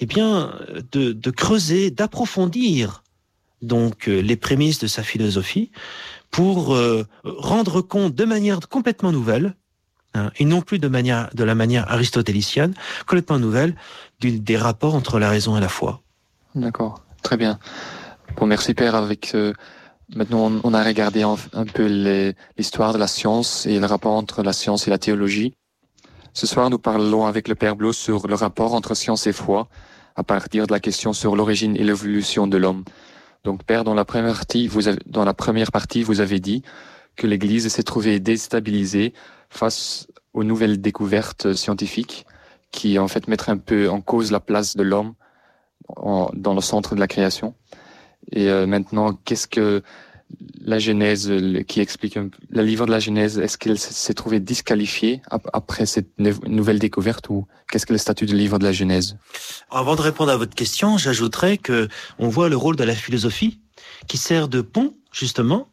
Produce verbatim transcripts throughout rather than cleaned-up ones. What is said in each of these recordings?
eh bien, de, de creuser, d'approfondir donc les prémices de sa philosophie pour euh, rendre compte de manière complètement nouvelle, hein, et non plus de manière de la manière aristotélicienne, complètement nouvelle, du, des rapports entre la raison et la foi. D'accord, très bien. Bon, merci Père. Avec euh, maintenant, on, on a regardé un, un peu les, l'histoire de la science et le rapport entre la science et la théologie. Ce soir, nous parlons avec le Père Blos sur le rapport entre science et foi, à partir de la question sur l'origine et l'évolution de l'homme. Donc, Père, dans la première partie, vous avez, dans la première partie, vous avez dit que l'Église s'est trouvée déstabilisée face aux nouvelles découvertes scientifiques qui, en fait, mettent un peu en cause la place de l'homme en, dans le centre de la création. Et euh, maintenant, qu'est-ce que la Genèse, le, qui explique un, le livre de la Genèse, est-ce qu'elle s'est trouvée disqualifiée ap- après cette ne- nouvelle découverte, ou qu'est-ce que le statut du livre de la Genèse? Avant de répondre à votre question, j'ajouterais que on voit le rôle de la philosophie qui sert de pont, justement,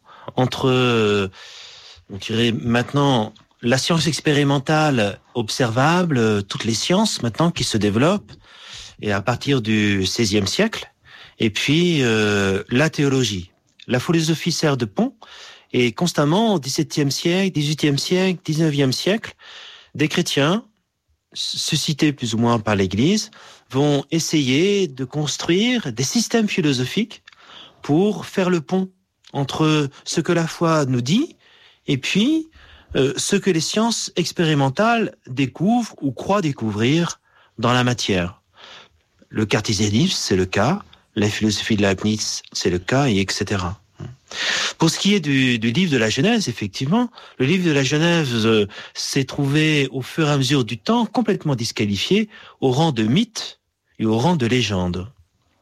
entre, on dirait maintenant, la science expérimentale observable, toutes les sciences maintenant qui se développent, et à partir du seizième siècle, et puis euh, la théologie. La philosophie sert de pont, et constamment au dix-septième siècle, dix-huitième siècle, dix-neuvième siècle, des chrétiens, suscités plus ou moins par l'Église, vont essayer de construire des systèmes philosophiques pour faire le pont entre ce que la foi nous dit et puis euh, ce que les sciences expérimentales découvrent ou croient découvrir dans la matière. Le cartésianisme, c'est le cas. La philosophie de Leibniz, c'est le cas, et et cetera. Pour ce qui est du, du livre de la Genèse, effectivement, le livre de la Genèse euh, s'est trouvé au fur et à mesure du temps complètement disqualifié au rang de mythe et au rang de légende. Pourquoi ?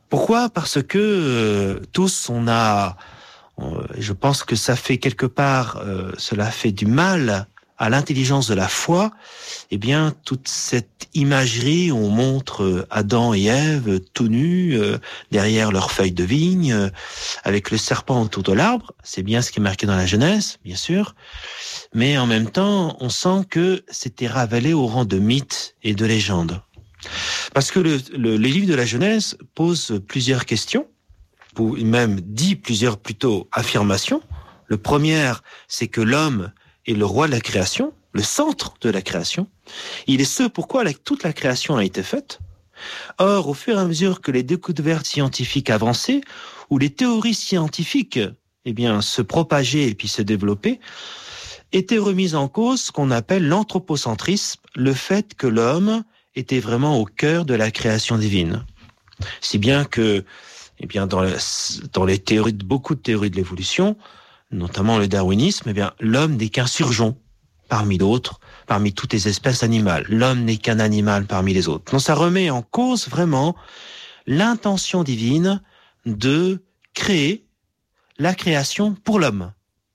Parce que euh, tous, on a, euh, je pense que ça fait quelque part, euh, cela fait du mal à l'intelligence de la foi, eh bien, toute cette imagerie où on montre Adam et Ève tout nus, euh, derrière leurs feuilles de vigne, euh, avec le serpent autour de l'arbre, c'est bien ce qui est marqué dans la Genèse, bien sûr, mais en même temps, on sent que c'était ravalé au rang de mythe et de légende. Parce que le, le, les livres de la Genèse posent plusieurs questions, ou même dit plusieurs plutôt affirmations. Le premier, c'est que l'homme est le roi de la création, le centre de la création. Il est ce pourquoi la, toute la création a été faite. Or, au fur et à mesure que les découvertes scientifiques avançaient, ou les théories scientifiques eh bien, se propageaient et puis se développaient, était remise en cause ce qu'on appelle l'anthropocentrisme, le fait que l'homme était vraiment au cœur de la création divine. Si bien que, eh bien, dans, le, dans les théories, beaucoup de théories de l'évolution, notamment le darwinisme, eh bien, l'homme n'est qu'un surgeon parmi d'autres, parmi toutes les espèces animales. L'homme n'est qu'un animal parmi les autres. Donc ça remet en cause vraiment l'intention divine de créer la création pour l'homme.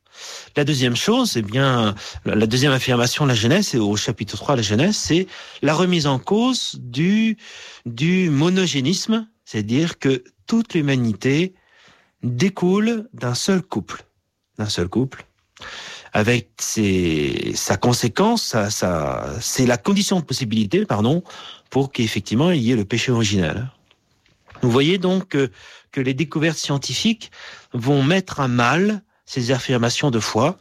La deuxième chose, eh bien, la deuxième affirmation de la Genèse, au chapitre trois de la Genèse, c'est la remise en cause du, du monogénisme, c'est-à-dire que toute l'humanité découle d'un seul couple. d'un seul couple, avec ses, sa conséquence, sa, sa, c'est la condition de possibilité, pardon, pour qu'effectivement il y ait le péché originel. Vous voyez donc que, que les découvertes scientifiques vont mettre à mal ces affirmations de foi,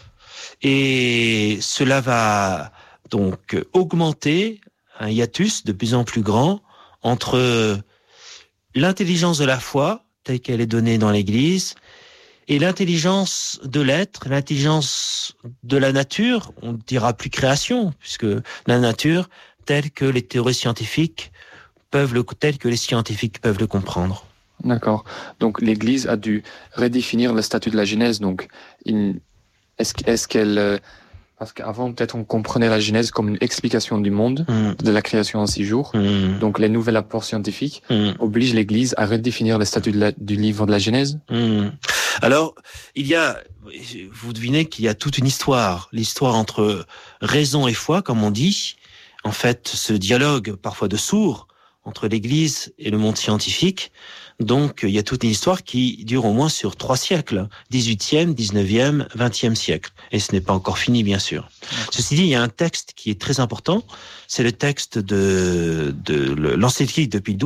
et cela va donc augmenter un hiatus de plus en plus grand entre l'intelligence de la foi, telle qu'elle est donnée dans l'Église, et l'intelligence de l'être, l'intelligence de la nature, on ne dira plus création, puisque la nature, telle que les théories scientifiques peuvent le, telle que les scientifiques peuvent le comprendre. D'accord. Donc l'Église a dû redéfinir le statut de la Genèse. Donc, il, est-ce, est-ce qu'elle, parce qu'avant peut-être on comprenait la Genèse comme une explication du monde, mmh. de la création en six jours. Mmh. Donc les nouveaux apports scientifiques mmh. obligent l'Église à redéfinir le statut de la, du livre de la Genèse. Mmh. Alors, il y a, vous devinez qu'il y a toute une histoire, l'histoire entre raison et foi, comme on dit. En fait, ce dialogue, parfois de sourds, entre l'Église et le monde scientifique. Donc, il y a toute une histoire qui dure au moins sur trois siècles, dix-huitième, dix-neuvième, vingtième siècle. Et ce n'est pas encore fini, bien sûr. D'accord. Ceci dit, il y a un texte qui est très important. C'est le texte de, de l'encyclique de Pie